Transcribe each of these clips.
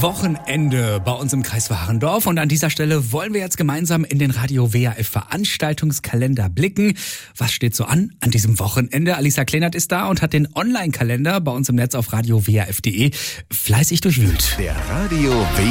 Wochenende bei uns im Kreis Warendorf. Und an dieser Stelle wollen wir jetzt gemeinsam in den Radio WAF Veranstaltungskalender blicken. Was steht so an diesem Wochenende? Alisa Kleinert ist da und hat den Online-Kalender bei uns im Netz auf radiowaf.de fleißig durchwühlt. Der Radio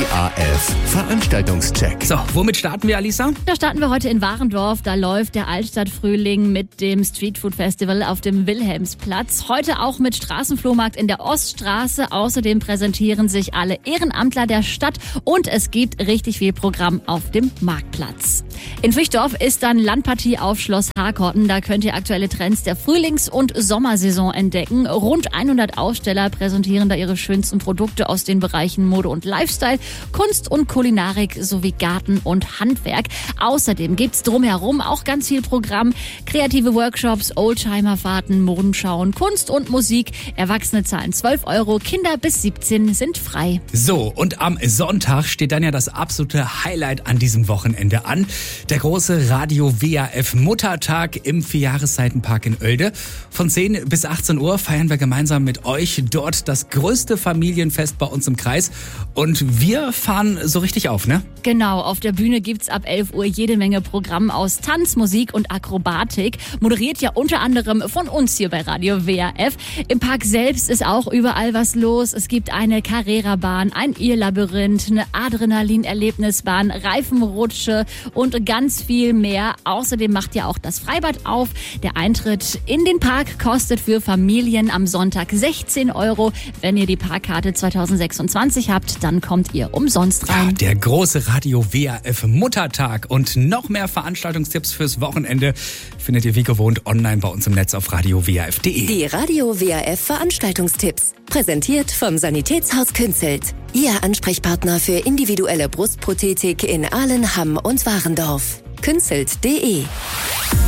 WAF Veranstaltungscheck. So, womit starten wir, Alisa? Da starten wir heute in Warendorf. Da läuft der Altstadtfrühling mit dem Streetfood Festival auf dem Wilhelmsplatz. Heute auch mit Straßenflohmarkt in der Oststraße. Außerdem präsentieren sich alle Ehrenamtler der Stadt und es gibt richtig viel Programm auf dem Marktplatz. In Füchdorf ist dann Landpartie auf Schloss Harkorten. Da könnt ihr aktuelle Trends der Frühlings- und Sommersaison entdecken. Rund 100 Aussteller präsentieren da ihre schönsten Produkte aus den Bereichen Mode und Lifestyle, Kunst und Kulinarik sowie Garten und Handwerk. Außerdem gibt's drumherum auch ganz viel Programm. Kreative Workshops, Oldtimerfahrten, Modenschauen, Kunst und Musik. Erwachsene zahlen 12 €, Kinder bis 17 sind frei. So, und am Sonntag steht dann ja das absolute Highlight an diesem Wochenende an. Der große Radio WAF Muttertag im Vierjahreszeitenpark in Oelde. Von 10 bis 18 Uhr feiern wir gemeinsam mit euch dort das größte Familienfest bei uns im Kreis. Und wir fahren so richtig auf, ne? Genau, auf der Bühne gibt's ab 11 Uhr jede Menge Programm aus Tanz, Musik und Akrobatik. Moderiert ja unter anderem von uns hier bei Radio WAF. Im Park selbst ist auch überall was los. Es gibt eine Carrera-Bahn, ein Irrlabyrinth, eine Adrenalin-Erlebnisbahn, Reifenrutsche und ganz viel mehr. Außerdem macht ja auch das Freibad auf. Der Eintritt in den Park kostet für Familien am Sonntag 16 €. Wenn ihr die Parkkarte 2026 habt, dann kommt ihr umsonst rein. Ja, der große Radio WAF Muttertag und noch mehr Veranstaltungstipps fürs Wochenende findet ihr wie gewohnt online bei uns im Netz auf radiowaf.de. Die Radio WAF Veranstaltungstipps. Präsentiert vom Sanitätshaus Künzelt. Ihr Ansprechpartner für individuelle Brustprothetik in Aalen, Hamm und Warendorf. Künzelt.de